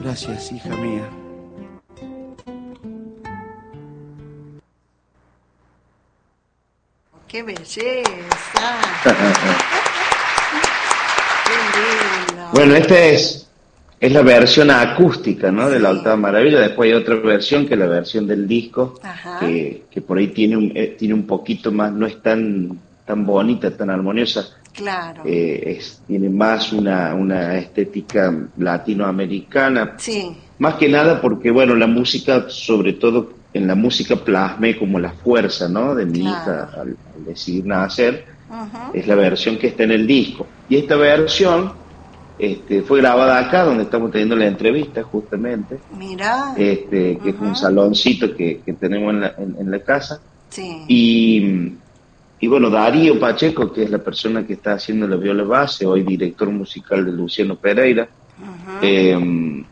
Gracias, hija mía. ¡Qué belleza! ¡Qué lindo! Bueno, esta es la versión acústica, ¿no? De la Sí. Octava Maravilla. Después hay otra versión, que es la versión del disco, Ajá, que por ahí tiene un poquito más, no es tan bonita, tan armoniosa. claro. Tiene más una estética latinoamericana. Sí, Más que nada porque, bueno, la música, sobre todo en la música plasmé como la fuerza, ¿no? De mi hija claro. al decidir nacer. Ujú. Es la versión que está en el disco. Y esta versión fue grabada acá, donde estamos teniendo la entrevista justamente, Mirá. que es un Ujú. saloncito que tenemos en la casa. Sí. Y, y bueno, Darío Pacheco, que es la persona que está haciendo la viola base, hoy director musical de Luciano Pereira, Ujú. eh,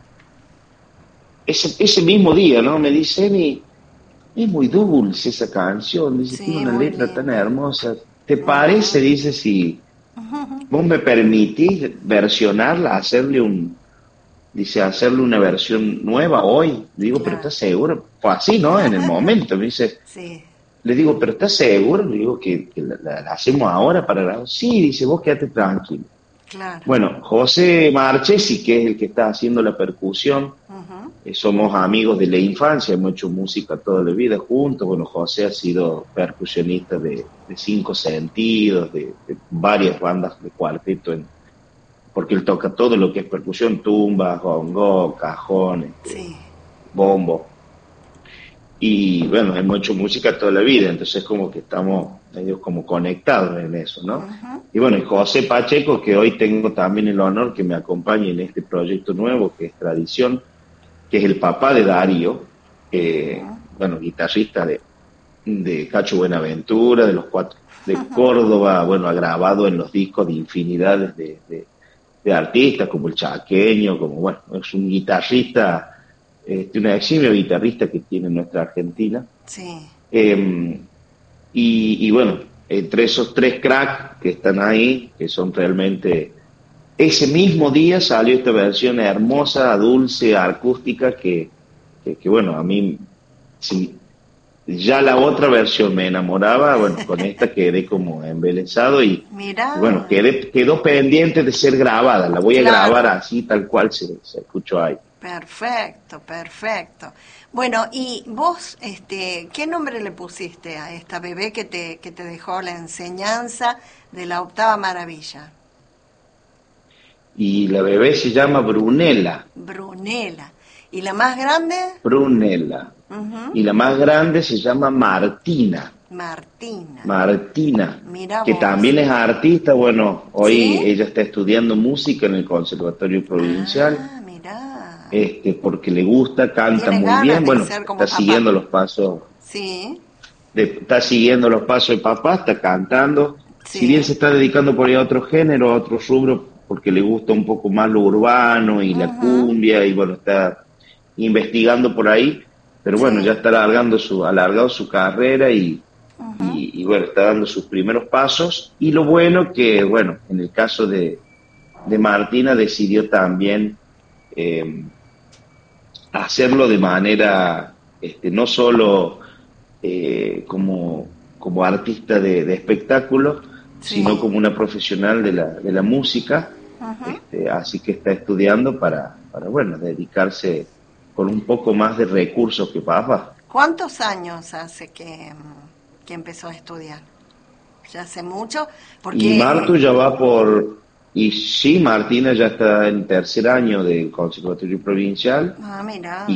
ese mismo día, ¿no? Me dice, Emi, es muy dulce esa canción, dice, tiene Sí, una muy letra tan linda. hermosa. ¿Te parece, Ujú. dice, si Ujú. vos me permitís versionarla, hacerle una versión nueva hoy? Le digo, pero Claro. ¿estás seguro? Fue así, ¿no? En el momento, me dice, Sí, le digo, pero ¿estás seguro? Le digo que la hacemos ahora para grabar. Sí, dice, vos quédate tranquilo. claro. Bueno, José Marchesi, que es el que está haciendo la percusión, Ujú. somos amigos de la infancia, hemos hecho música toda la vida juntos. Bueno, José ha sido percusionista de Cinco Sentidos, de varias bandas de cuarteto, porque él toca todo lo que es percusión, tumbas, bongo, cajón, Sí. bombo. Y bueno, hemos hecho música toda la vida, entonces como que estamos medio como conectados en eso, ¿no? Ujú. Y bueno, y José Pacheco, que hoy tengo también el honor que me acompañe en este proyecto nuevo, que es Tradición, que es el papá de Darío, bueno, guitarrista de Cacho Buenaventura, de los Cuatro de Córdoba, bueno, ha grabado en los discos de infinidades de artistas, como el Chaqueño, como, bueno, es un guitarrista, una eximio guitarrista que tiene nuestra Argentina. Sí. Eh, y bueno, entre esos tres cracks que están ahí, que son realmente... Ese mismo día salió esta versión hermosa, dulce, acústica, que bueno, a mí, si ya la otra versión me enamoraba, bueno, con esta quedé como embelesado y bueno, Mirá. quedó pendiente de ser grabada. La voy a grabar Claro. así, tal cual se escuchó ahí. Perfecto, perfecto. Bueno, y vos, ¿qué nombre le pusiste a esta bebé que te dejó la enseñanza de la octava maravilla? Y la bebé se llama Brunella, Brunela. ¿Y la más grande? Brunella. Ujú. Y la más grande se llama Martina. Martina. Martina, Mira que vos. también es artista. Bueno, hoy ¿Sí? ella está estudiando música en el Conservatorio Provincial, Ah, mira. porque le gusta, canta Tiene muy ganas bien. de Bueno, ser como papá. Sí, está siguiendo los pasos de papá, está cantando. Si bien sí. se está dedicando por ahí a otro género, a otro rubro, porque le gusta un poco más lo urbano y la Ujú. cumbia, y bueno, está investigando por ahí, pero bueno, ya Sí. está alargado su carrera Ujú. y bueno, está dando sus primeros pasos. Y lo bueno que, bueno, en el caso de Martina decidió también eh, hacerlo de manera, no solo como artista de espectáculo, sino Sí. como una profesional de la música. Ujú. Así que está estudiando bueno, dedicarse con un poco más de recursos que papá. ¿Cuántos años hace que empezó a estudiar? ¿Ya hace mucho? Y Porque, Martu ya va y sí, Martina ya está en tercer año del Conservatorio Provincial mira,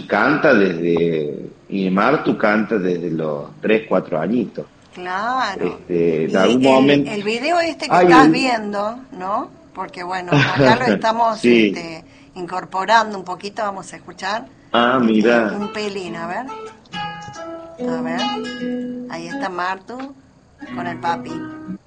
y Martu canta desde los 3 4 añitos. claro. En Y algún momento el video este que hay estás un... viendo, ¿no? Porque bueno, acá lo estamos Sí, incorporando un poquito, vamos a escuchar mira. un pelín, a ver. A ver, ahí está Martu con el papi.